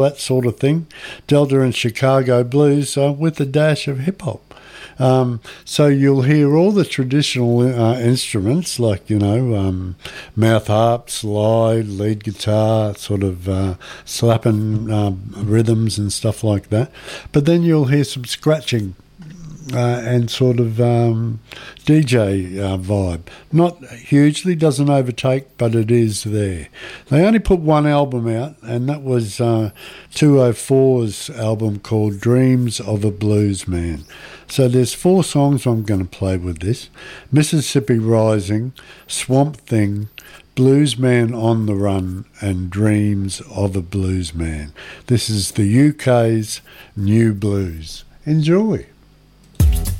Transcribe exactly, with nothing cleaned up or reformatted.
that sort of thing. Delta and Chicago blues uh, with a dash of hip-hop. Um, so you'll hear all the traditional uh, instruments like, you know, um, mouth harp, slide, lead guitar, sort of uh, slapping uh, rhythms and stuff like that. But then you'll hear some scratching uh, and sort of um, D J uh, vibe. Not hugely, doesn't overtake, but it is there. They only put one album out, and that was uh, two oh four's album called Dreams of a Blues Man. So there's four songs I'm going to play with this. Mississippi Rising, Swamp Thing, Blues Man on the Run, and Dreams of a Blues Man. This is the U K's New Blues. Enjoy.